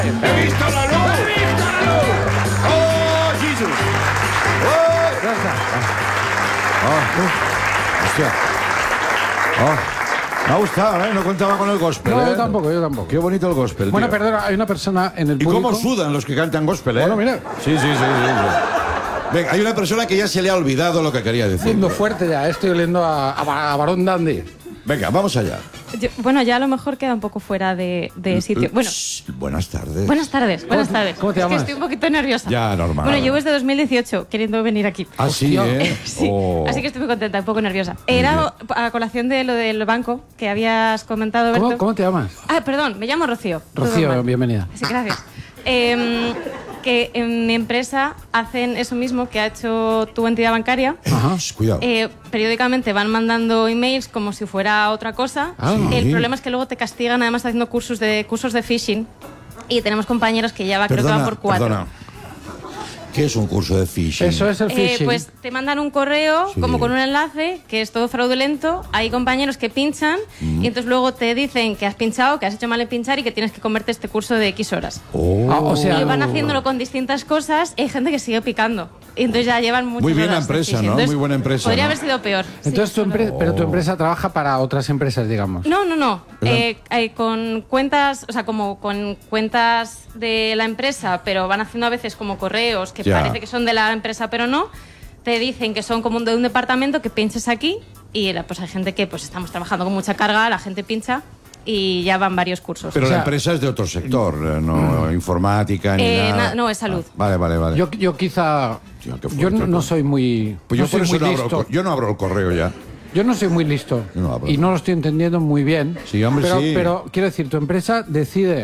¡He visto la luz! ¡He visto la luz! ¡Oh, Jesus! ¡Oh! Ya está. Hostia. Me ha gustado, ¿eh? No contaba con el gospel, No, ¿eh? yo tampoco. Qué bonito el gospel, Bueno, tío. perdona, hay una persona en el ¿Y público... cómo sudan los que cantan gospel, eh? Bueno, mira. Sí. Venga, hay una persona que ya se le ha olvidado lo que quería decir. Siendo fuerte ya, estoy oliendo a Barón Dandy. Venga, vamos allá. Bueno, ya a lo mejor queda un poco fuera de sitio. Bueno, Buenas tardes. buenas tardes. ¿Cómo te llamas? Es que estoy un poquito nerviosa. Ya, normal. Bueno, llevo desde 2018 queriendo venir aquí. Ah, sí, Hostia. ¿eh? Sí, Oh. así que estoy muy contenta, un poco nerviosa. Era a colación de lo del banco que habías comentado, Berto. ¿Cómo te llamas? Ah, perdón, me llamo Rocío. Todo Rocío, mal. bienvenida. Sí, gracias. Que en mi empresa hacen eso mismo que ha hecho tu entidad bancaria. Ajá. Cuidado. Periódicamente van mandando emails como si fuera otra cosa. Ah. El Sí. problema es que luego te castigan además haciendo cursos de phishing. Y tenemos compañeros que ya creo que van por 4. Perdona. ¿Qué es un curso de phishing? Eso es el phishing. Pues te mandan un correo Sí. como con un enlace que es todo fraudulento. Hay compañeros que pinchan y entonces luego te dicen que has pinchado, que has hecho mal en pinchar y que tienes que comerte este curso de X horas. Oh. O sea, Y van haciéndolo con distintas cosas y hay gente que sigue picando. Y entonces ya llevan muchas Muy bien la horas de empresa, phishing. ¿no? Entonces, Muy buena empresa, Podría ¿no? haber sido peor. Entonces Sí, pero tu empresa trabaja para otras empresas, digamos. No. Con cuentas, o sea, como con cuentas de la empresa, pero van haciendo a veces como correos que Ya. parece que son de la empresa, pero no. Te dicen que son como de un departamento que pinches aquí y pues hay gente que pues estamos trabajando con mucha carga, la gente pincha y ya van varios cursos. Pero O sea, la empresa es de otro sector, no informática ni nada. no, es salud. Vale. Yo quizá... Tío, qué Yo fuerte, no soy muy... Pues yo no soy por eso muy no abro, listo. yo no abro el correo ya. Yo no soy muy listo Yo no abro. y no lo estoy entendiendo muy bien. Sí, hombre, sí. Pero quiero decir, tu empresa decide,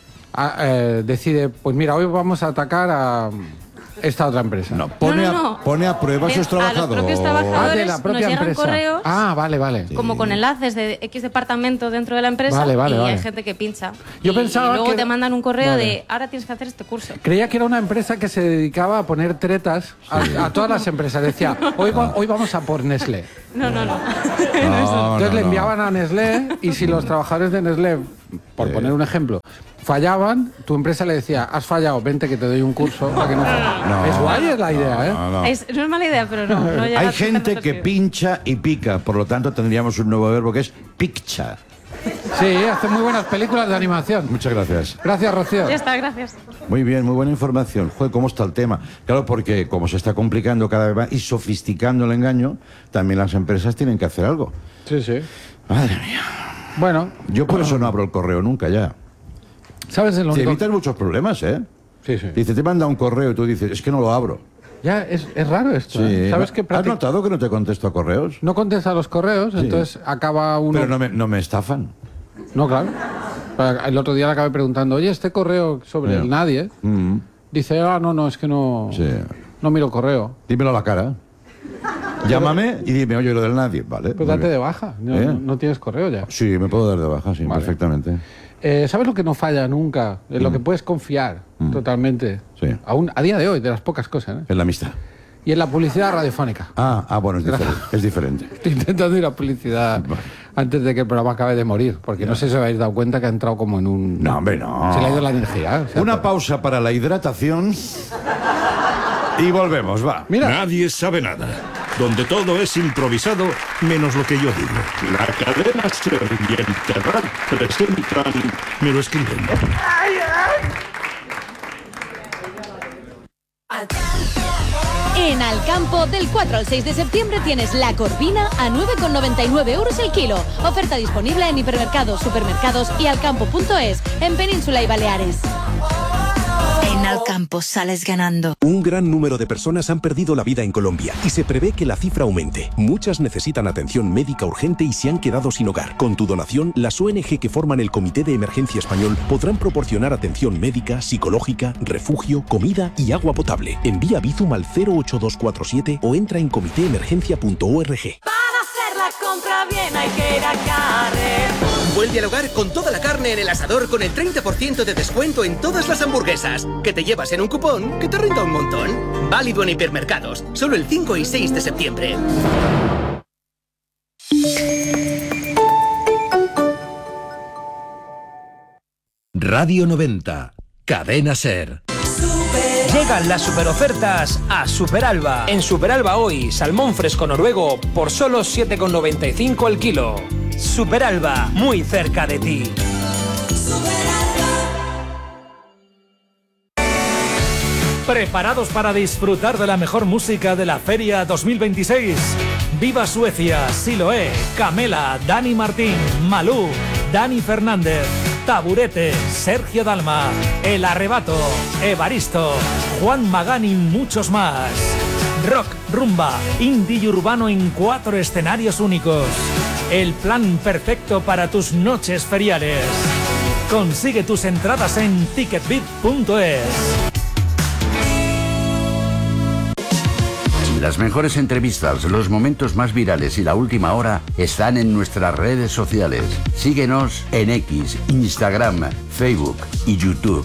pues mira, hoy vamos a atacar a esta otra empresa. No, pone a prueba a sus A los trabajadores. propios trabajadores de la propia nos llegan empresa. correos Vale. como con enlaces de X departamento dentro de la empresa Vale. y hay gente que pincha. Yo y pensaba luego que- te mandan un correo Vale. de ahora tienes que hacer este curso. Creía que era una empresa que se dedicaba a poner tretas a todas las empresas. Decía, hoy vamos a por Nestlé. No. Entonces le enviaban a Nestlé y si los trabajadores de Nestlé, por poner un ejemplo, fallaban, tu empresa le decía, has fallado, vente que te doy un curso para que no falles. No. Es guay es la idea, ¿eh? No. No es mala idea, pero no llega Hay a gente tantos que que- pincha y pica, por lo tanto tendríamos un nuevo verbo que es piccha. Sí, hace muy buenas películas de animación. Muchas gracias. Gracias, Rocío. Ya está, gracias. Muy bien, muy buena información. Joder, ¿cómo está el tema? Claro, porque como se está complicando cada vez más y sofisticando el engaño, también las empresas tienen que hacer algo. Sí. Madre mía. Bueno, Yo por eso no abro el correo nunca ya. ¿sabes el Te único? evitas muchos problemas, ¿eh? Sí. Dice, te manda un correo y tú dices, es que no lo abro. Ya, es raro esto. Sí. ¿eh? ¿Sabes qué? ¿Has notado que no te contesto a correos? No contesta los correos, entonces acaba uno... Pero no me estafan. No, claro. El otro día le acabé preguntando, oye, este correo sobre el nadie, dice, no, es que no, Sí. no miro correo. Dímelo a la cara. Llámame y dime, oye, lo del nadie, ¿vale? Pues Muy date bien. de baja, no, ¿Eh? no tienes correo ya. Sí, me puedo dar de baja, sí, Vale. perfectamente. ¿Sabes lo que no falla nunca? En lo que puedes confiar totalmente. Sí. Aún a día de hoy, de las pocas cosas. ¿eh? En la amistad. Y en la publicidad radiofónica. Bueno, es diferente. Estoy intentando ir a publicidad antes de que el programa acabe de morir, porque no sé si os habéis dado cuenta que ha entrado como en un... No, hombre, no. Se le ha ido la energía. o sea, Una pausa para la hidratación y volvemos, va. Mira, Nadie sabe nada. Donde todo es improvisado, menos lo que yo digo. La cadena SER y Enterrat presentan... Me lo escriben. En Alcampo, del 4 al 6 de septiembre tienes la corvina a 9,99 euros el kilo. Oferta disponible en hipermercados, supermercados y alcampo.es, en Península y Baleares. En Alcampo sales ganando. Un gran número de personas han perdido la vida en Colombia y se prevé que la cifra aumente. Muchas necesitan atención médica urgente y se han quedado sin hogar. Con tu donación, las ONG que forman el Comité de Emergencia Español podrán proporcionar atención médica, psicológica, refugio, comida y agua potable. Envía Bizum al 08247 o entra en comitéemergencia.org. Para hacer la compra bien hay que ir a Carrefour. Vuelve al hogar con toda la carne en el asador con el 30% de descuento en todas las hamburguesas. Que te llevas en un cupón que te renta un montón. Válido en hipermercados, solo el 5 y 6 de septiembre. Radio 90. Cadena SER. Llegan las superofertas a Superalba. En Superalba hoy, salmón fresco noruego por solo 7,95 el kilo. Superalba, muy cerca de ti. ¿Preparados para disfrutar de la mejor música de la Feria 2026? Viva Suecia, Siloé, Camela, Dani Martín, Malú, Dani Fernández, Taburete, Sergio Dalma, El Arrebato, Evaristo, Juan Magán y muchos más. Rock, rumba, indie y urbano en 4 escenarios únicos. El plan perfecto para tus noches feriales. Consigue tus entradas en ticketbit.es. Las mejores entrevistas, los momentos más virales y la última hora están en nuestras redes sociales. Síguenos en X, Instagram, Facebook y YouTube.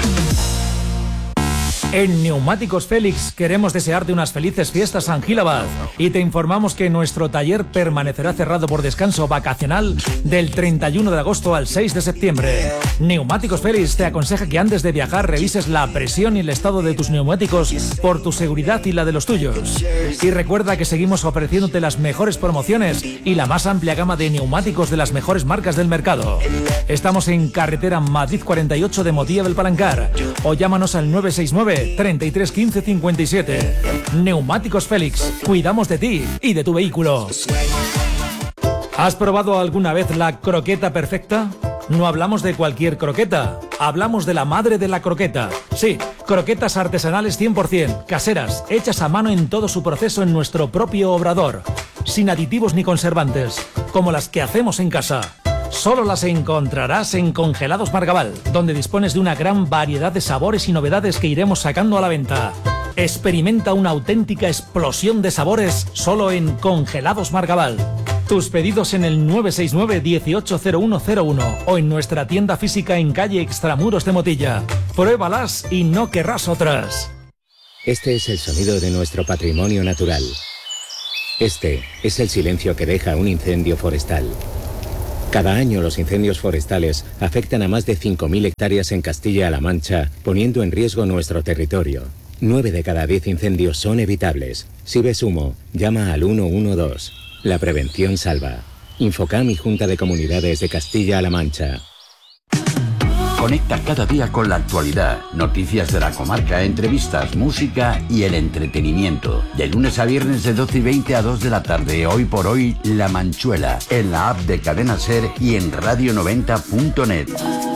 En Neumáticos Félix queremos desearte unas felices fiestas San Gil Abad y te informamos que nuestro taller permanecerá cerrado por descanso vacacional del 31 de agosto al 6 de septiembre. Neumáticos Félix te aconseja que antes de viajar revises la presión y el estado de tus neumáticos por tu seguridad y la de los tuyos. Y recuerda que seguimos ofreciéndote las mejores promociones y la más amplia gama de neumáticos de las mejores marcas del mercado. Estamos en carretera Madrid 48 de Motilla del Palancar o llámanos al 969 33 15 57. Neumáticos Félix, cuidamos de ti y de tu vehículo. ¿Has probado alguna vez la croqueta perfecta? No hablamos de cualquier croqueta, hablamos de la madre de la croqueta. Sí, croquetas artesanales 100%, caseras, hechas a mano en todo su proceso en nuestro propio obrador, sin aditivos ni conservantes, como las que hacemos en casa. Solo las encontrarás en Congelados Margabal, donde dispones de una gran variedad de sabores y novedades que iremos sacando a la venta. Experimenta una auténtica explosión de sabores solo en Congelados Margabal. Tus pedidos en el 969 180101 o en nuestra tienda física en calle Extramuros de Motilla. Pruébalas y no querrás otras. Este es el sonido de nuestro patrimonio natural. Este es el silencio que deja un incendio forestal. Cada año los incendios forestales afectan a más de 5.000 hectáreas en Castilla-La Mancha, poniendo en riesgo nuestro territorio. 9 de cada 10 incendios son evitables. Si ves humo, llama al 112. La prevención salva. Infocam y Junta de Comunidades de Castilla-La Mancha. Conecta cada día con la actualidad, noticias de la comarca, entrevistas, música y el entretenimiento. De lunes a viernes de 12:20 a 2 de la tarde, hoy por hoy, La Manchuela, en la app de Cadena SER y en radio90.net.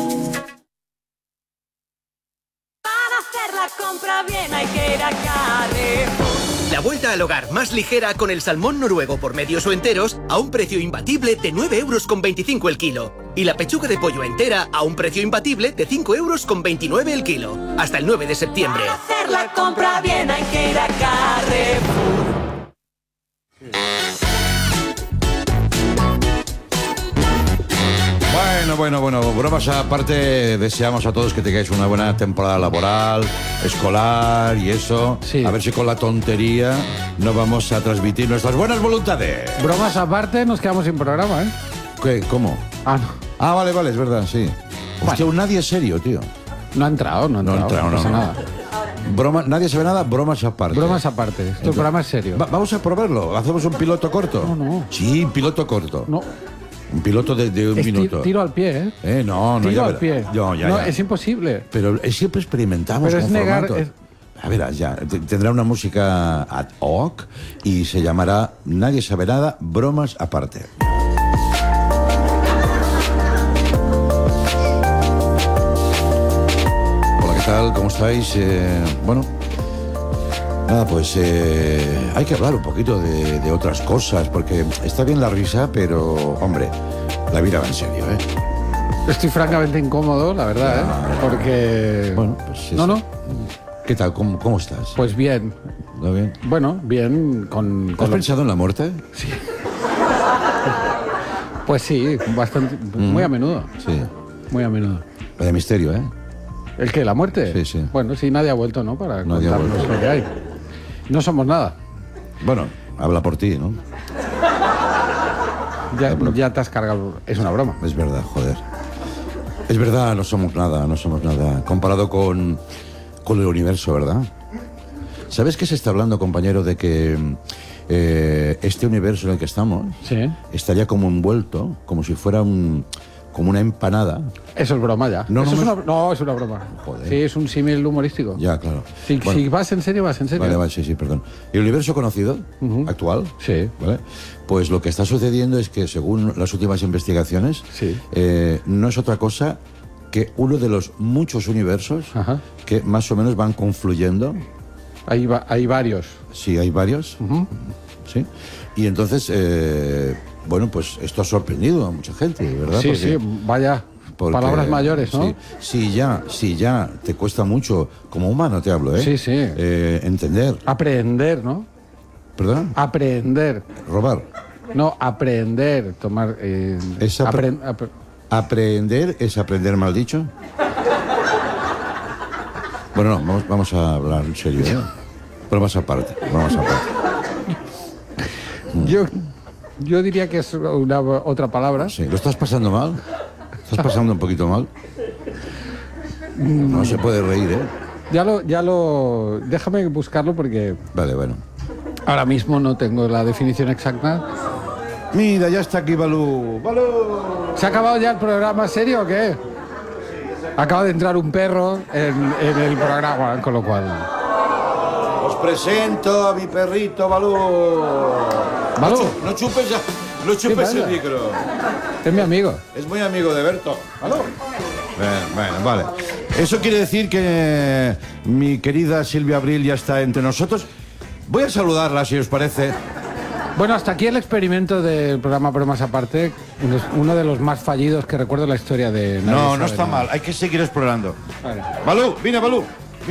Para hacer la compra bien hay que ir a Carrefour. La vuelta al hogar más ligera con el salmón noruego por medios o enteros a un precio imbatible de 9,25 € el kilo. Y la pechuga de pollo entera a un precio imbatible de 5,29 € el kilo. Hasta el 9 de septiembre. Para hacer la compra bien hay que ir a Carrefour. Bueno, bromas aparte, deseamos a todos que tengáis una buena temporada laboral, escolar y eso. Sí. A ver si con la tontería no vamos a transmitir nuestras buenas voluntades. Bromas aparte, nos quedamos sin programa, ¿eh? ¿Qué? ¿Cómo? No. Ah, vale, es verdad, sí. Hostia, nadie es serio, tío. No ha entrado, no pasa nada. Broma, nadie sabe nada, bromas aparte. Bromas aparte, el programa es serio. Vamos a probarlo, hacemos un piloto corto. No. Sí, piloto corto. No. Un piloto de un minuto. Tiro al pie, ¿eh? No, tiro ya al pie. No, es imposible. Pero siempre experimentamos pero con es negar, formatos. A ver, ya, tendrá una música ad hoc y se llamará Nadie sabe nada, bromas aparte. Hola, ¿qué tal? ¿Cómo estáis? Bueno, nada, pues hay que hablar un poquito de otras cosas, porque está bien la risa, pero, hombre, la vida va en serio, ¿eh? Estoy francamente incómodo, la verdad, porque... Bueno, pues No. ¿Qué tal? ¿Cómo estás? Pues bien. ¿No bien? Bueno, bien con ¿Has pensado en la muerte? Sí. Pues sí, bastante, muy a menudo. Sí. Muy a menudo. Vaya misterio, ¿eh? ¿El qué? ¿La muerte? Sí, sí. Bueno, sí, nadie ha vuelto, ¿no? Para nadie contarnos lo que hay. No somos nada. Bueno, habla por ti, ¿no? Ya te has cargado. Es una broma. Es verdad, joder. Es verdad, no somos nada. Comparado con el universo, ¿verdad? ¿Sabes qué se está hablando, compañero, de que este universo en el que estamos estaría como envuelto, como si fuera como una empanada? Eso es broma ya. No, Eso no, es una broma. Joder. Sí, es un símil humorístico. Ya, claro. Si vas en serio, vas en serio. Vale, sí, perdón. El universo conocido, actual, ¿vale? Pues lo que está sucediendo es que, según las últimas investigaciones, no es otra cosa que uno de los muchos universos que más o menos van confluyendo. Hay varios. Sí, hay varios. Sí. Y entonces, bueno, pues esto ha sorprendido a mucha gente, ¿verdad? Sí, vaya. Palabras mayores, ¿no? Sí, ya te cuesta mucho, como humano te hablo, ¿eh? Sí. Entender. Aprender, ¿no? ¿Perdón? Aprender. Robar. No, aprender, tomar... ¿Aprender es aprender mal dicho? Bueno, no, vamos a hablar en serio, ¿eh? Bromas aparte. Yo diría que es otra palabra. Sí, ¿lo estás pasando mal? ¿Estás pasando un poquito mal? No se puede reír, ¿eh? Déjame buscarlo porque... Vale, bueno. Ahora mismo no tengo la definición exacta. Mira, ya está aquí Balú. ¡Balú! ¿Se ha acabado ya el programa serio o qué? Acaba de entrar un perro en el programa, con lo cual... Os presento a mi perrito Balú. ¿Balú? No chupes ya. No chupes el micro. Es mi amigo. Es muy amigo de Berto. ¿Balú? Bueno, vale. Eso quiere decir que mi querida Silvia Abril ya está entre nosotros. Voy a saludarla, si os parece. Bueno, hasta aquí el experimento del programa Bromas Aparte, uno de los más fallidos que recuerdo en la historia de... No está mal, hay que seguir explorando. Vale. Balú, vine Balú.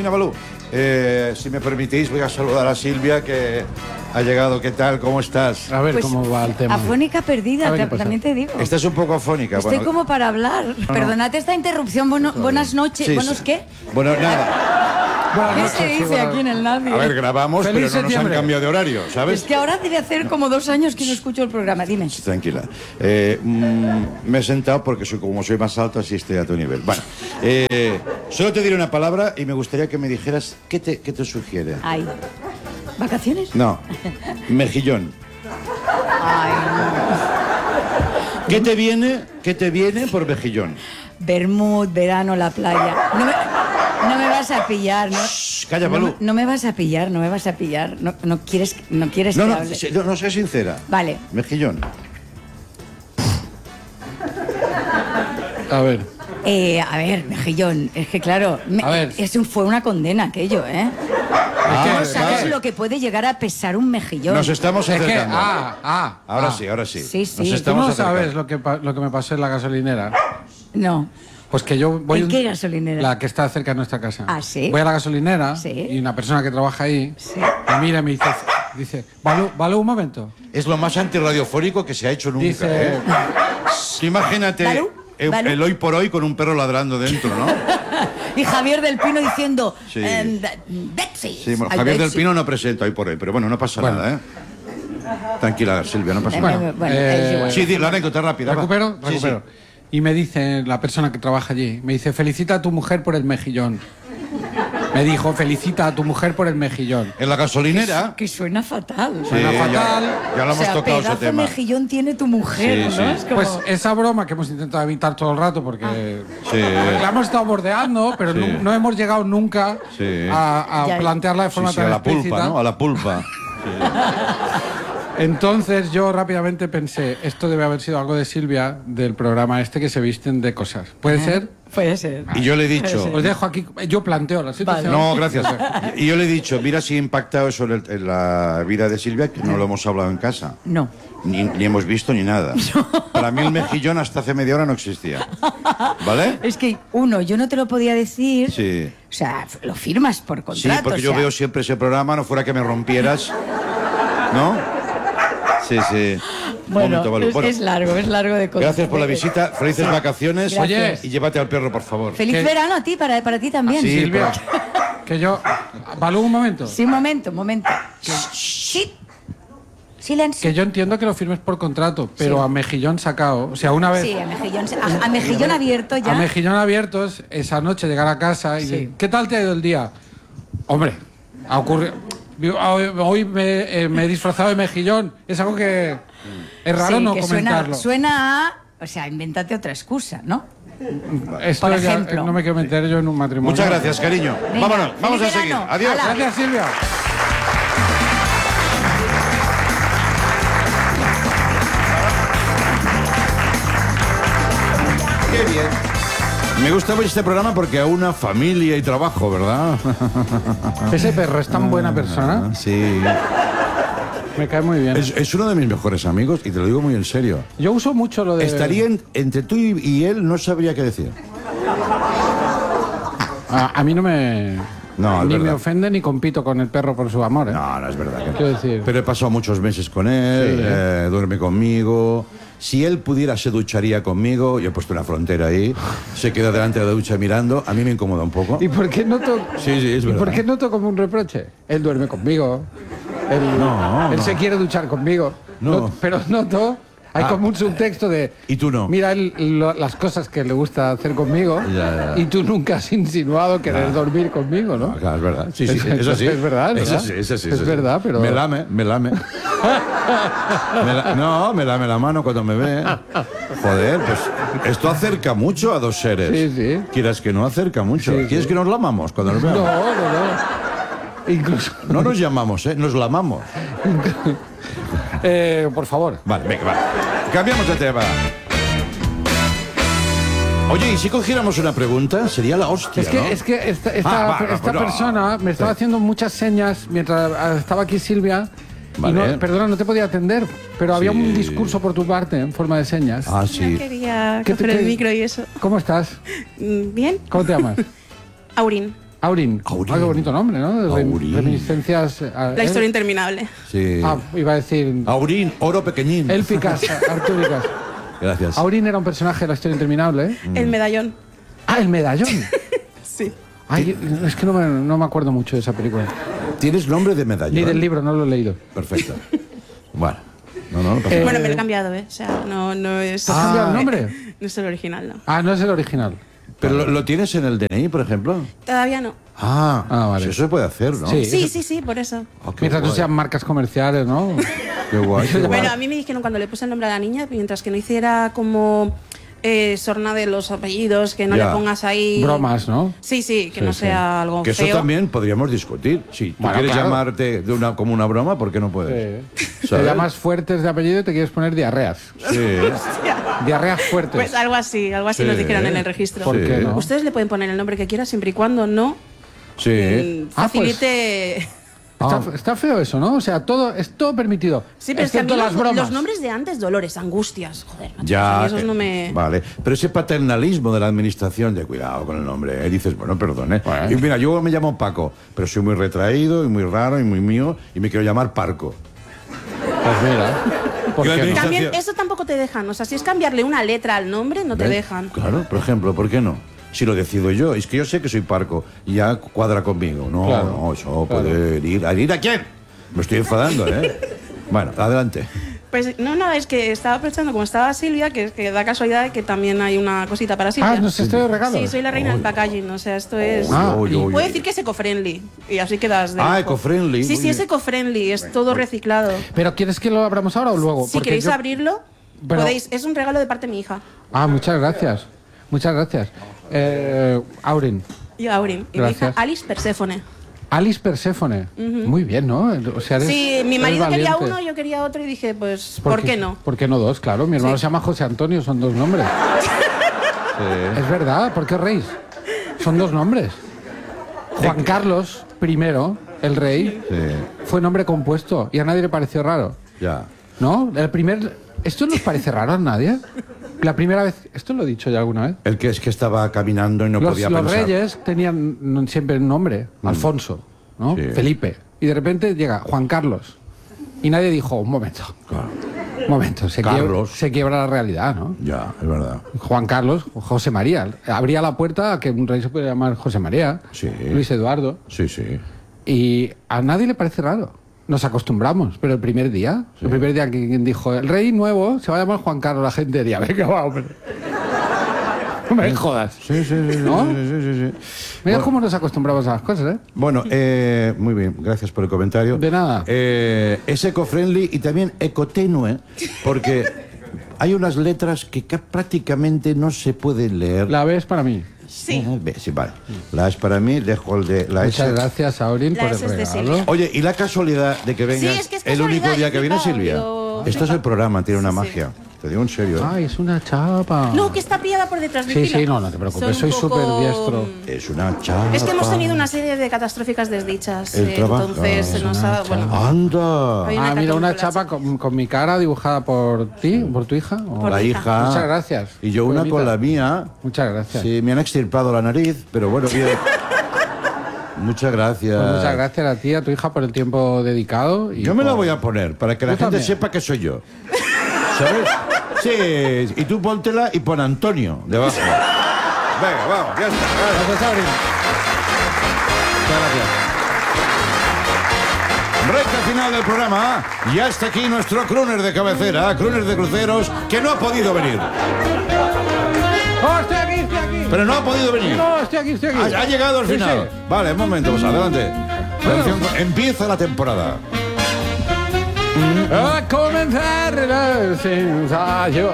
Si me permitís, voy a saludar a Silvia, que ha llegado. ¿Qué tal? ¿Cómo estás? A ver Pues, cómo va el tema. Afónica perdida, también te digo. Estás un poco afónica. Estoy como para hablar. No. Perdonad esta interrupción. Buenas noches. Sí, ¿Buenos sí. qué? Bueno, nada. ¿Qué se dice aquí en el nadie? A ver, grabamos, Feliz pero no nos han cambiado de horario, ¿sabes? Es que ahora debe hacer como 2 años que no escucho el programa. Dime. Tranquila. Me he sentado porque como soy más alto, así estoy a tu nivel. Bueno, solo te diré una palabra y me gustaría que me dijeras qué te sugiere. Ay. ¿Vacaciones? No. Mejillón. Ay, ¿Qué te viene por mejillón? Bermud, verano, la playa. No me vas a pillar, ¿no? Calla, Balú. No me vas a pillar. No quieres que hable. No, sé sincera. Vale. Mejillón. A ver. A ver, Mejillón, es que claro, fue una condena aquello, ¿eh? No sabes lo que puede llegar a pesar un mejillón. Nos estamos acercando. Ahora sí. Sí. ¿Tú no sabes lo que me pasó en la gasolinera? No. Pues que yo voy... ¿En qué gasolinera? La que está cerca de nuestra casa. ¿Ah, sí? Voy a la gasolinera Sí. y una persona que trabaja ahí me mira y me dice, Balú, un momento. Es lo más antirradiofónico que se ha hecho nunca. Dice... ¿eh? Imagínate ¿Balú? el hoy por hoy con un perro ladrando dentro, ¿no? Y Javier del Pino diciendo... Sí. Betsy. Sí, bueno, Ay, Javier del Betsy. Pino no presenta hoy por hoy, pero bueno, no pasa nada, ¿eh? Tranquila, Silvia, no pasa nada. es igual. Sí, la anécdota rápida. va. Recupero. Sí. Y me dice la persona que trabaja allí, me dice, felicita a tu mujer por el mejillón. Me dijo, felicita a tu mujer por el mejillón. En la gasolinera... Que suena fatal. Suena fatal. Ya lo hemos tocado ese pedazo tema. mejillón tiene tu mujer, Sí, ¿no? sí. Es como... Pues esa broma que hemos intentado evitar todo el rato porque Sí. la hemos estado bordeando, pero Sí. no hemos llegado nunca Sí. a Ya. plantearla de forma Sí, tan a la explícita. pulpa, ¿no? A la pulpa. Entonces yo rápidamente pensé, esto debe haber sido algo de Silvia del programa este que se visten de cosas. ¿Puede ser? Puede ser. Y yo le he dicho... Os dejo aquí, yo planteo la situación. No, gracias. Y yo le he dicho, mira si ha impactado eso en la vida de Silvia, que no lo hemos hablado en casa. No. Ni hemos visto ni nada. Para mí el mejillón hasta hace media hora no existía. ¿Vale? Es que, yo no te lo podía decir. Sí. O sea, lo firmas por contrato. Sí, porque yo o sea. veo siempre ese programa, no fuera que me rompieras. ¿No? Sí. Bueno, Momento, Balú. es largo de contar. Gracias por la visita, felices Sí. vacaciones. Gracias. Y llévate al perro, por favor. Feliz verano a ti, para ti también. Sí, Silvia, que yo... Balú, un momento. Sí, un momento. Sí. Silencio. Que yo entiendo que lo firmes por contrato, pero Sí. a mejillón sacado. O sea, una vez... Sí, a mejillón abierto ya. A mejillón abierto es esa noche llegar a casa y decir, ¿qué tal te ha ido el día? Hombre, ha ocurrido... Hoy me he disfrazado de mejillón. Es algo que es raro Sí, no que comentarlo. suena a... O sea, invéntate otra excusa, ¿no? Esto Por ya ejemplo. no me quiero meter yo en un matrimonio. Muchas gracias, cariño. Venga, Vámonos, vamos a feliz seguir. verano. Adiós. Hala. Gracias, Silvia. Qué bien. Me gusta mucho este programa porque aúna familia y trabajo, ¿verdad? Ese perro es tan buena persona. Sí. Me cae muy bien. Es uno de mis mejores amigos y te lo digo muy en serio. Yo uso mucho lo de... Estaría entre tú y él, no sabría qué decir. A mí no me... No, es ni me verdad. ofende ni compito con el perro por su amor. No, no es verdad. Que no. Quiero decir... Pero he pasado muchos meses con él, Sí. duerme conmigo. Si él pudiera, se ducharía conmigo. Yo he puesto una frontera ahí. Se queda delante de la ducha mirando. A mí me incomoda un poco. ¿Y por qué noto, Sí, es ¿y verdad. por qué noto como un reproche? Él duerme conmigo. Él, No, él no. se quiere duchar conmigo. No. Pero noto... Hay Ah. como un subtexto de... Y tú no. Mira las cosas que le gusta hacer conmigo Ya. y tú nunca has insinuado querer dormir conmigo, ¿no? Claro, es verdad. Sí, sí, Es- eso sí. es verdad, Eso ¿verdad? sí, eso sí. Es eso sí. verdad, pero... Me lame. me lame la mano cuando me ve. Joder, pues esto acerca mucho a dos seres. Sí, sí. Quieras que no, acerca mucho. Sí, sí. ¿Quieres que nos lamamos cuando nos No, veamos? no. Incluso... No nos llamamos, nos lamamos. por favor. Vale, venga, vale. Cambiamos de tema. Oye, ¿y si cogiéramos una pregunta? Sería la hostia, Es que, ¿no? es que esta pues no. persona me estaba Sí. haciendo muchas señas mientras estaba aquí Silvia. Vale. Y no, perdona, no te podía atender, pero había Sí. un discurso por tu parte en forma de señas. Ah, No sí. quería ¿Qué te- coger el qué- micro y eso. ¿Cómo estás? Bien. ¿Cómo te llamas? Aurin. Aurin. Ah, qué bonito nombre, ¿no? Aurin. Reminiscencias. La historia interminable. Sí. Ah, iba a decir. Aurín, oro pequeñín. Élficas, artúricas. Gracias. Aurin era un personaje de la historia interminable. ¿eh? El medallón. Ah, el medallón. Sí. Ay, es que no me acuerdo mucho de esa película. ¿Tienes nombre de medallón? Ni del libro, no lo he leído. Perfecto. Bueno. No pasa nada. Bueno, me lo he cambiado, ¿eh? O sea, no es... ¿Te has cambiado el nombre? No es el original, no. Ah, no es el original. ¿Pero lo tienes en el DNI, por ejemplo? Todavía no. Ah, vale. Eso se puede hacer, ¿no? Sí. Sí, por eso. Oh, qué Mientras no guay. sean marcas comerciales, ¿no? Qué guay. qué guay. Bueno, a mí me dijeron cuando le puse el nombre a la niña, mientras que no hiciera como sorna de los apellidos, que no Ya. le pongas ahí... Bromas, ¿no? Sí, que Sí, no sí. sea algo Que eso feo. también podríamos discutir. Si tú Bueno, quieres claro. llamarte como una broma, ¿por qué no puedes? Te ¿Sabes? llamas fuertes de apellido y te quieres poner diarreas. Sí. Diarreas fuertes. Pues algo así Sí. nos dijeron en el registro. ¿Por qué no? Ustedes le pueden poner el nombre que quieran siempre y cuando no Sí. facilite... Está feo eso, ¿no? O sea, es todo permitido. Sí, pero es que a mí excepto las bromas. los nombres de antes, Dolores, Angustias, joder, macho, Ya. esos no me... Vale. Pero ese paternalismo de la administración, de cuidado con el nombre, dices, bueno, perdone. Y mira, yo me llamo Paco, pero soy muy retraído y muy raro y muy mío y me quiero llamar Parco. Pues mira. ¿Por Que la qué no? administración- También eso tampoco te dejan, o sea, si es cambiarle una letra al nombre, no te ¿Ves? dejan. Claro, por ejemplo, ¿por qué no? Si lo decido yo, es que yo sé que soy Parco y ya cuadra conmigo. No, Claro, no, eso puede ir. ¿A ir a quién? Me estoy enfadando, ¿eh? Bueno, adelante. Pues no, es que estaba pensando, como estaba Silvia, que da casualidad de que también hay una cosita para Silvia. Ah, ¿nos estoy de regalo? Sí, soy la reina del packaging, o sea, esto es... Uy. Puedo decir que es eco-friendly, y así quedas de Ah, lujo. eco-friendly, Sí, muy sí, es bien. eco-friendly, es todo reciclado. ¿Pero quieres que lo abramos ahora o luego? Si Porque queréis yo- abrirlo, Pero- podéis, es un regalo de parte de mi hija. Ah, muchas gracias. Muchas gracias. Aurin. Yo, Aurin, y mi hija Gracias. Alice Perséfone. Alice Perséfone. Muy bien, ¿no? O sea, eres- Sí, mi eres marido quería valiente. uno, yo quería otro, y dije, pues, ¿por qué no? ¿Por qué no dos? Claro, mi hermano se llama José Antonio, son dos nombres. Es verdad, ¿por qué reís? Son dos nombres. Juan Carlos I, el rey, fue nombre compuesto y a nadie le pareció raro. Ya. ¿No? ¿Esto nos parece raro a nadie? La primera vez... ¿Esto lo he dicho ya alguna vez? El que es que estaba caminando y no los podía los pensar. reyes tenían siempre un nombre, Alfonso, ¿no? Sí. Felipe. Y de repente llega Juan Carlos. Y nadie dijo, un momento. Un momento, Carlos. se quiebra la realidad, ¿no? Ya, es verdad. Juan Carlos, José María. Abría la puerta a que un rey se pudiera llamar José María, Sí. Luis Eduardo. Sí, sí. Y a nadie le parece raro. nos acostumbramos, pero el primer día que dijo, el rey nuevo se va a llamar Juan Carlos, la gente diría, venga, va, hombre. No me jodas. Sí. ¿No? Sí. Mira cómo nos acostumbramos a las cosas, ¿eh? Bueno, muy bien, gracias por el comentario. De nada. Es eco-friendly y también ecotenue, porque hay unas letras que prácticamente no se pueden leer. La B es para mí. Sí. Sí, vale. La es para mí, dejo el de la S. Muchas gracias, Aurin, por el regalo. Oye, y la casualidad de que vengas Sí, es que es el único casualidad, día yo que viene, flipaba, Silvia. digo, Esto es el programa, tiene una magia. Te digo en serio. Ay, es una chapa. No, que está pillada por detrás. Sí, no te preocupes, soy súper diestro. Es una chapa. Es que hemos tenido una serie de catastróficas desdichas. El trabajo. Entonces se nos ha... Bueno, ¡Anda! Hay una Mira, una cartón chapa con mi cara dibujada por ti, por tu hija. Por la mi hija. Muchas gracias. Y yo una con la mía. Muchas gracias. Sí, me han extirpado la nariz, pero bueno, bien. Muchas gracias. Pues muchas gracias a ti, a tu hija, por el tiempo dedicado. Y Yo me la voy a poner para que la Yo gente también. sepa que soy yo. ¿Sabes? Sí, y tú póntela y pon Antonio debajo. Venga, vamos, ya está. Gracias, Aurin. Muchas gracias. Recta final del programa. Ya está aquí nuestro crooner de cabecera, crooner de cruceros, que no ha podido venir. ¡Oh, estoy aquí! Pero no ha podido venir. No, estoy aquí. Ha llegado al Sí, final. sí. Vale, un momento, pues adelante. Atención, empieza la temporada. A comenzar el ensayo.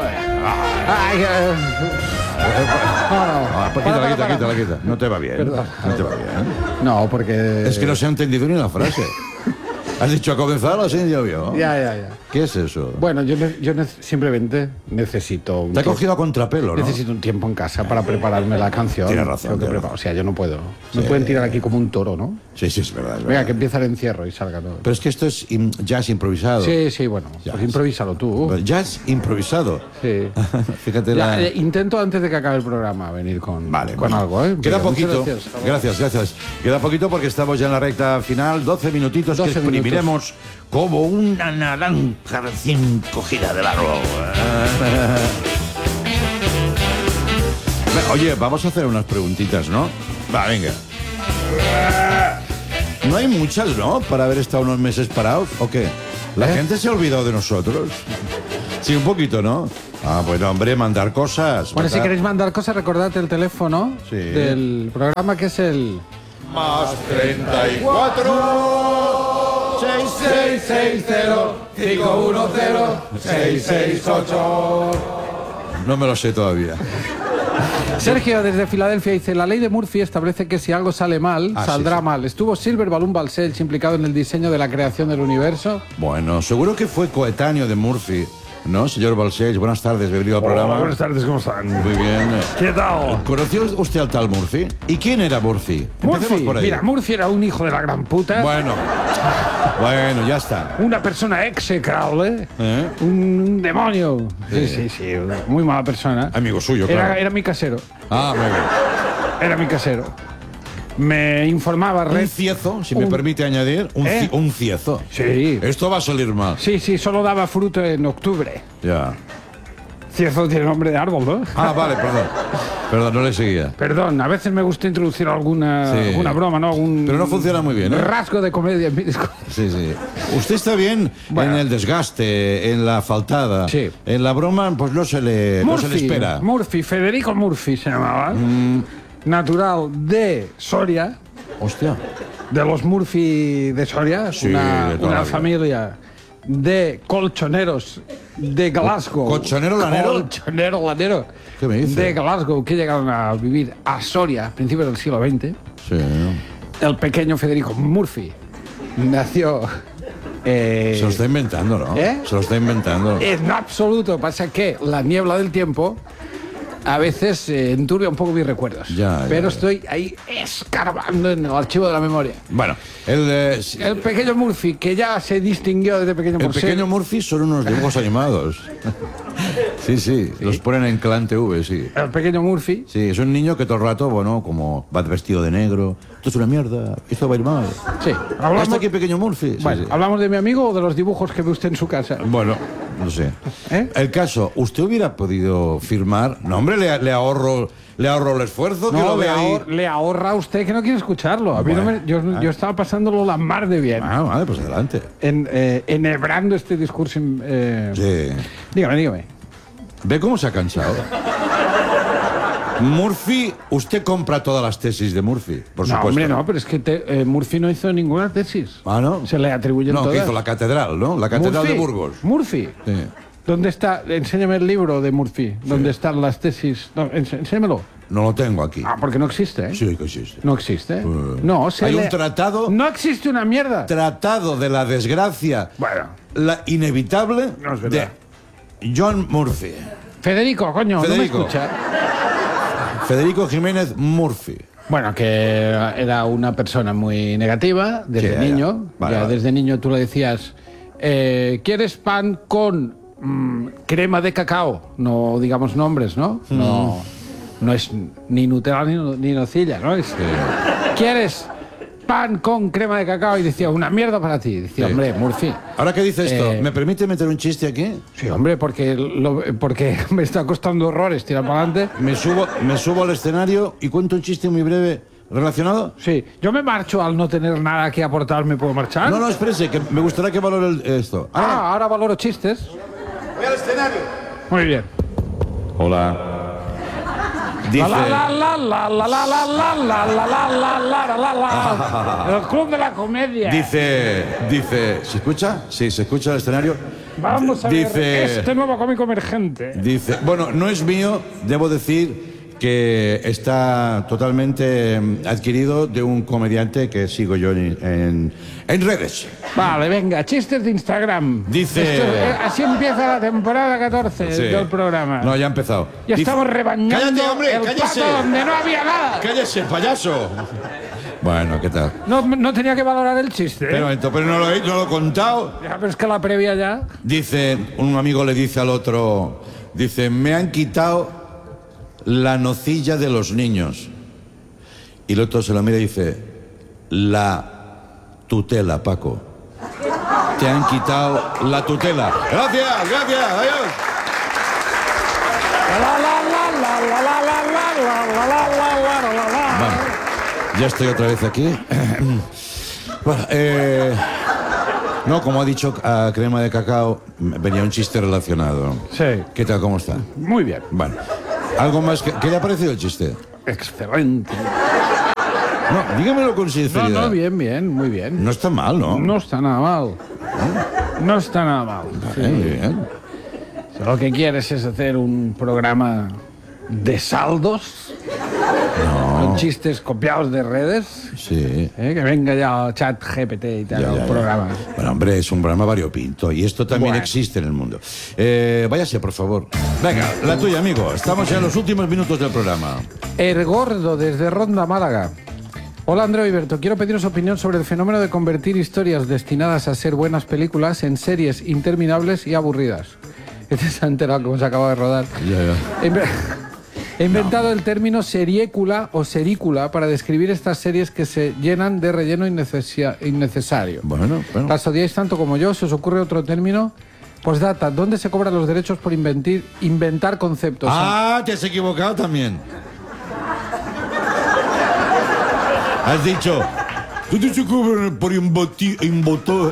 Quita. No te va bien. Perdón. No te va bien. No, porque... Es que no se ha entendido ni la frase. Has dicho a comenzar o así yo. Ya. ¿Qué es eso? Bueno, yo simplemente necesito... Te ha cogido a contrapelo, ¿no? Necesito un tiempo en casa para prepararme la canción. Tienes razón, Tengo que tienes preparar. O sea, yo no puedo. Me pueden tirar aquí como un toro, ¿no? Sí, es verdad. Venga, que empieza el encierro y salga todo. Pero es que esto es jazz improvisado. Sí, bueno. Pues improvísalo tú. Jazz improvisado. Sí. Fíjate Ya, intento antes de que acabe el programa venir con algo, ¿eh? Queda Venga, poquito. muchas Gracias. Queda poquito porque estamos ya en la recta final. 12 minutitos 12 que exprimiremos como una naranja recién cogida del árbol. Oye, vamos a hacer unas preguntitas, ¿no? Va, venga. No hay muchas, ¿no? Para haber estado unos meses parados, ¿o qué? ¿La gente se ha olvidado de nosotros? Sí, un poquito, ¿no? Ah, bueno, hombre, mandar cosas. Bueno, si queréis mandar cosas, recordad el teléfono del programa, que es el... Más 34 660-510-668. No me lo sé todavía. Sergio, desde Filadelfia, dice: la ley de Murphy establece que si algo sale mal, saldrá mal. ¿Estuvo Silver Balloon Balcells implicado en el diseño de la creación del universo? Bueno, seguro que fue coetáneo de Murphy, ¿no, señor Balcells? Buenas tardes, bienvenido al programa. Buenas tardes, ¿cómo están? Muy bien. ¿Qué tal? ¿Conoció usted al tal Murphy? ¿Y quién era Murphy? Empecemos Murphy, por ahí. mira, Murphy era un hijo de la gran puta. Bueno, ya está. Una persona execrable. Un demonio. Sí, muy mala persona. Amigo suyo, claro. Era mi casero. Ah, muy bien. Era mi casero. Me informaba... Un ciezo, si me permite añadir. Un ciezo. Sí. Esto va a salir mal. Sí, solo daba fruto en octubre. Ya. Ciezo tiene nombre de árbol, ¿no? Ah, vale, perdón, no le seguía. Perdón, a veces me gusta introducir alguna broma, ¿no? Pero no funciona muy bien, ¿eh? Rasgo de comedia en mi discurso. Sí. Usted está bien en el desgaste, en la faltada. Sí. En la broma, pues no se le espera. Murphy, Federico Murphy se llamaba. Natural de Soria. Hostia. De los Murphy de Soria. Sí, una familia de colchoneros de Glasgow. ¿Colchonero lanero? Colchonero lanero. ¿Qué me dice? De Glasgow, que llegaron a vivir a Soria a principios del siglo XX. Sí. El pequeño Federico Murphy nació... se lo está inventando, ¿no? Se lo está inventando. En absoluto. Pasa que la niebla del tiempo a veces enturbia un poco mis recuerdos. Pero estoy ahí escarbando en el archivo de la memoria. Bueno, el pequeño Murphy, que ya se distinguió desde pequeño por El pequeño Murphy son unos dibujos animados. Sí, los ponen en Clan TV, sí. El pequeño Murphy. Sí, es un niño que todo el rato, bueno, como va vestido de negro. Esto es una mierda, esto va a ir mal. Sí. ¿Hasta aquí pequeño Murphy? Bueno, ¿hablamos de mi amigo o de los dibujos que ve usted en su casa? Bueno, no sé. El caso, ¿usted hubiera podido firmar? No, hombre, le ahorro le ahorro el esfuerzo, que No, lo vea ahí. le ahorra a usted que no quiere escucharlo. A mí no me- yo estaba pasándolo la mar de bien. Ah, vale, pues adelante. Enhebrando este discurso. Sí. Dígame. ¿Ve cómo se ha cansado? Murphy, usted compra todas las tesis de Murphy, por No, supuesto. hombre, no, pero es que Murphy no hizo ninguna tesis. Ah, ¿no? Se le atribuyen No, todas. que hizo la catedral, ¿no? La catedral Murphy, de Burgos. Murphy. Sí. ¿Dónde está? Enséñame el libro de Murphy. ¿Dónde están las tesis? No, enséñamelo. No lo tengo aquí. Ah, porque no existe, ¿eh? Sí que existe. No existe. No, Hay un tratado. No existe una mierda. Tratado de la desgracia. Bueno. La inevitable No es de verdad. John Murphy. Federico, coño, Federico. no me escucha. Federico Jiménez Murphy. Bueno, que era una persona muy negativa desde Sí, niño. Vale, Ya vale. desde niño tú le decías, ¿quieres pan con crema de cacao? No digamos nombres, ¿no? No es ni Nutella ni nocilla, ¿no? Es, ¿quieres pan con crema de cacao? Y decía, una mierda para ti. Decía, Sí. hombre, Murphy. Ahora que dice esto, Eh, ¿me permite meter un chiste aquí? Sí, hombre, porque me está costando horrores tirar para adelante. Me subo al escenario y cuento un chiste muy breve relacionado. Sí, yo me marcho al no tener nada que aportar, ¿me puedo marchar? No, espérese, que me gustaría que valore esto. Ahora valoro chistes. Voy al escenario. Muy bien. Hola. Dice... El club de la comedia. Dice, ¿se escucha? Sí, se escucha el escenario. Vamos a ver Dice- este nuevo cómico emergente. Dice, bueno, no es mío, debo decir que está totalmente adquirido de un comediante que sigo yo en redes. Vale, venga, chistes de Instagram. Dice- Así empieza la temporada 14 Sí. del programa. No, ya ha empezado. Ya Dice- estamos rebañando ¡Cállate, hombre! el ¡Cállese! plato donde no había nada. ¡Cállese, payaso! Bueno, ¿qué tal? No tenía que valorar el chiste. Pero no lo he contado. Ya, pero es que la previa ya. Dice, un amigo le dice al otro, dice, me han quitado la nocilla de los niños. Y el otro se lo mira y dice, la tutela, Paco. Te han quitado la tutela. Gracias, adiós. Bueno, ya estoy otra vez aquí. Bueno, no, como ha dicho Crema de Cacao, venía un chiste relacionado. Sí. ¿Qué tal, cómo está? Muy bien. Bueno, ¿algo más? ¿Qué le ha parecido el chiste? Excelente. No, dígamelo con sinceridad. No, bien, muy bien. No está mal, ¿no? No está nada mal. No está nada mal. Sí. Muy bien. Si lo que quieres es hacer un programa de saldos, con chistes copiados de redes, Sí. que venga ya Chat GPT y tal, Ya. programa. Bueno, hombre, es un programa variopinto y esto también Bueno. existe en el mundo. Váyase, por favor. Venga, la tuya, amigo. Estamos ya en los últimos minutos del programa. El Gordo, desde Ronda, Málaga. Hola, Andreu y Berto. Quiero pediros opinión sobre el fenómeno de convertir historias destinadas a ser buenas películas en series interminables y aburridas. Este se ha enterado cómo se acaba de rodar. He inventado el término seriécula o serícula para describir estas series que se llenan de relleno innecesario. Bueno. ¿Las odiáis tanto como yo? ¿Se os ocurre otro término? Postdata, ¿dónde se cobran los derechos por inventar conceptos? Ah, te has equivocado también. Has dicho, ¿dónde se cobran por invotar?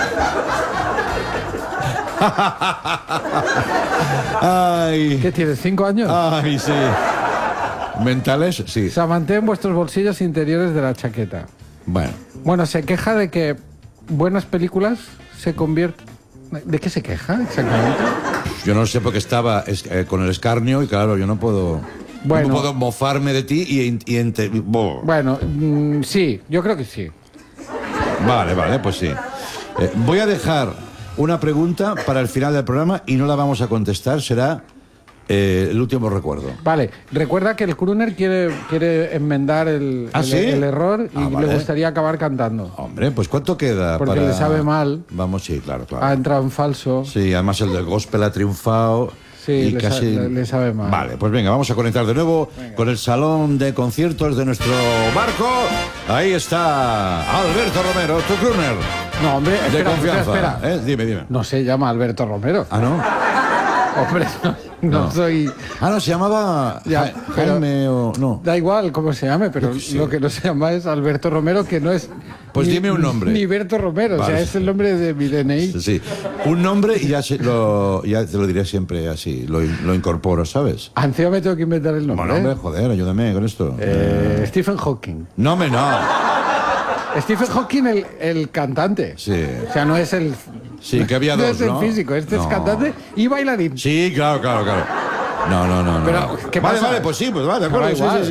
Ay. ¿Qué tienes, 5 años? Ay, sí. ¿Mentales? Sí. Se mantén vuestros bolsillos interiores de la chaqueta. Bueno. Bueno, se queja de que buenas películas se convierten... ¿De qué se queja exactamente? Yo no sé porque estaba con el escarnio y claro, yo no puedo... Bueno. No puedo mofarme de ti Bueno, sí, yo creo que sí. Vale, pues sí. Voy a dejar una pregunta para el final del programa y no la vamos a contestar, será el último recuerdo. Vale, recuerda que el crooner quiere enmendar el ¿Ah, sí? el error y vale. le gustaría acabar cantando. Hombre, pues ¿cuánto queda? Porque le sabe mal. Vamos, sí, claro. Ha entrado en falso. Sí, además el del gospel ha triunfado. Sí, y le casi... le sabe mal. Vale, pues venga, vamos a conectar de nuevo con el salón de conciertos de nuestro barco. Ahí está Alberto Romero, tu crooner. No, hombre, de espera, confianza. espera. Dime. No se llama Alberto Romero. Ah, ¿no? Hombre, no. No soy... Ah, no, se llamaba Jaime o... No. Da igual cómo se llame, pero lo que no se llama es Alberto Romero, que no es... Pues dime un nombre. Ni Berto Romero, Vale. o sea, es el nombre de mi DNI. Sí. Un nombre y ya te lo diré siempre así, lo incorporo, ¿sabes? Encima me tengo que inventar el nombre. Bueno, hombre, joder, ayúdame con esto. Stephen Hawking. No, Stephen Hawking, el cantante. Sí. O sea, no es el... Sí, que había no dos, es el ¿no? físico, este es No. cantante y bailarín. Sí, claro. No. Pero, ¿qué vale, pasa? pues sí, pues vale, de acuerdo, Me da igual. sí.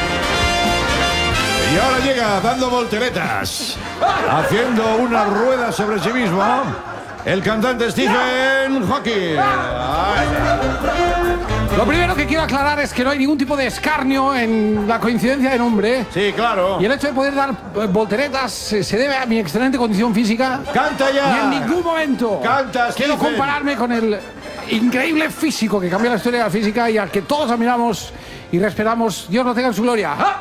Y ahora llega dando volteretas, haciendo una rueda sobre sí mismo, el cantante Stephen Hawking. Lo primero que quiero aclarar es que no hay ningún tipo de escarnio en la coincidencia de nombre. Sí, claro. Y el hecho de poder dar volteretas se debe a mi excelente condición física. ¡Canta ya! Y en ningún momento ¡Canta, quiero Stephen! compararme con el increíble físico que cambió la historia de la física y al que todos admiramos y respetamos. Dios lo tenga en su gloria. ¡Ah!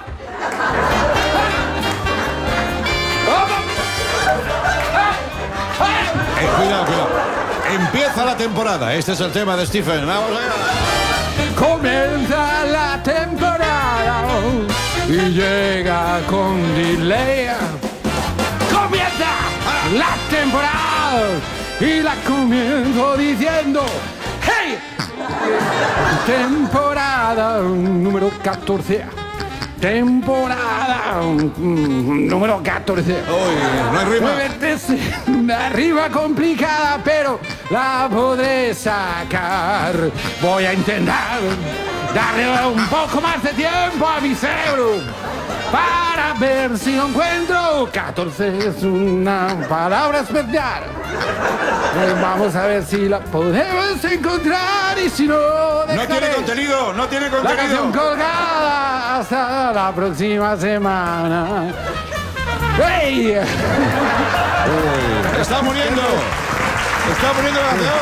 Cuidado. Empieza la temporada. Este es el tema de Stephen. Vamos allá. Comienza la temporada y llega con delay. Comienza la temporada y la comienzo diciendo ¡hey! Temporada número 14. Temporada número 14. Uy, no hay rima. Una rima complicada, pero la podré sacar. Voy a intentar darle un poco más de tiempo a mi cerebro para ver si lo encuentro. 14 es una palabra especial. Vamos a ver si la podemos encontrar y si no... No tiene contenido. La canción colgada hasta la próxima semana. ¡Hey! Está muriendo la canción.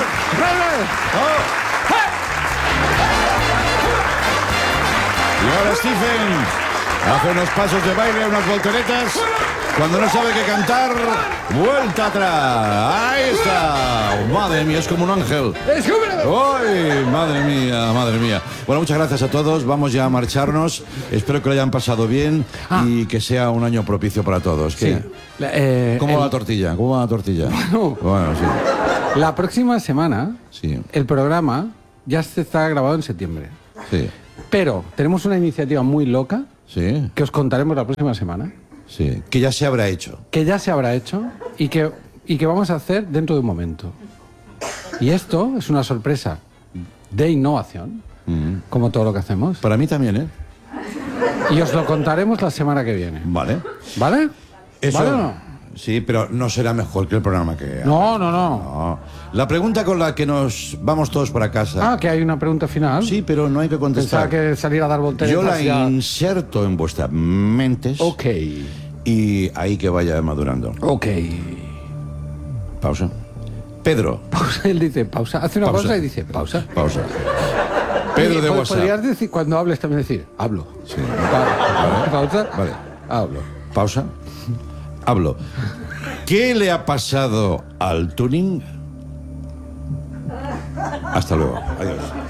Y ahora Stephen hace unos pasos de baile, unas volteretas. Cuando no sabe qué cantar, vuelta atrás. Ahí está. Madre mía, es como un ángel. ¡Ay, madre mía! Bueno, muchas gracias a todos. Vamos ya a marcharnos. Espero que lo hayan pasado bien y que sea un año propicio para todos. ¿Qué? ¿Cómo va la tortilla? Bueno, sí. La próxima semana, Sí. el programa ya se está grabado en septiembre. Sí. Pero tenemos una iniciativa muy loca Sí. que os contaremos la próxima semana. Sí. Que ya se habrá hecho. Que ya se habrá hecho y que vamos a hacer dentro de un momento. Y esto es una sorpresa de innovación, como todo lo que hacemos. Para mí también, ¿eh? Y os lo contaremos la semana que viene. Vale. ¿Vale? Eso, ¿Vale o no? Sí, pero no será mejor que el programa que... No. La pregunta con la que nos vamos todos para casa... Ah, que hay una pregunta final. Sí, pero no hay que contestar. Pensaba que salir a dar volteretas. Yo la ya... inserto en vuestras mentes. Ok. Y ahí que vaya madurando. Ok. Pausa. Pedro. Pausa, él dice pausa. Hace una pausa y dice pausa. Pausa. Pedro de Y WhatsApp. podrías decir, cuando hables también decir, hablo. Sí. Pausa. Vale. Hablo. Pausa. Hablo. ¿Qué le ha pasado al tuning? Hasta luego. Adiós.